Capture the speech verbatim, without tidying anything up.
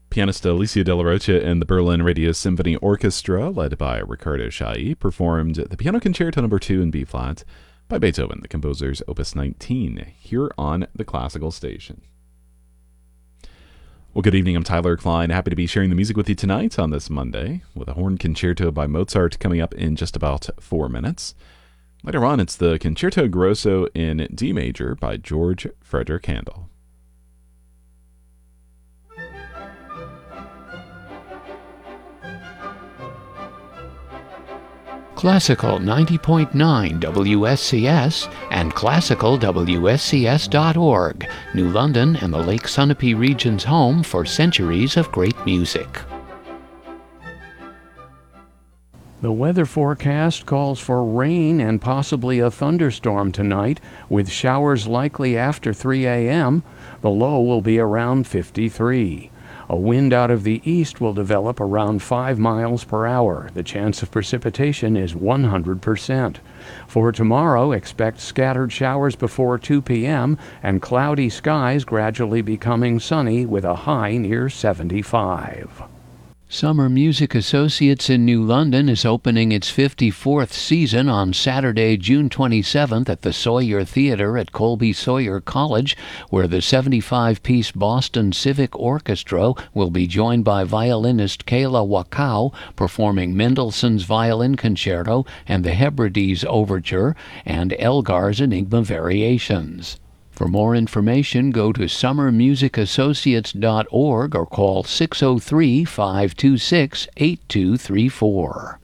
Pianist Alicia De La Rocha and the Berlin Radio Symphony Orchestra, led by Riccardo Chailly, performed the Piano Concerto Number two in B-flat by Beethoven, the composer's Opus nineteen, here on the Classical Station. Well, good evening. I'm Tyler Klein. Happy to be sharing the music with you tonight on this Monday, with a horn concerto by Mozart coming up in just about four minutes. Later on, it's the Concerto Grosso in D major by George Frederick Handel. Classical ninety point nine W S C S and classical W S C S dot org, New London and the Lake Sunapee region's home for centuries of great music. The weather forecast calls for rain and possibly a thunderstorm tonight, with showers likely after three a.m. The low will be around fifty-three. A wind out of the east will develop around five miles per hour. The chance of precipitation is one hundred percent. For tomorrow, expect scattered showers before two p.m. and cloudy skies gradually becoming sunny with a high near seventy-five. Summer Music Associates in New London is opening its fifty-fourth season on Saturday, June twenty-seventh at the Sawyer Theater at Colby Sawyer College, where the seventy-five piece Boston Civic Orchestra will be joined by violinist Kayla Wakau performing Mendelssohn's Violin Concerto and the Hebrides Overture and Elgar's Enigma Variations. For more information, go to summer music associates dot org or call six oh three, five two six, eight two three four.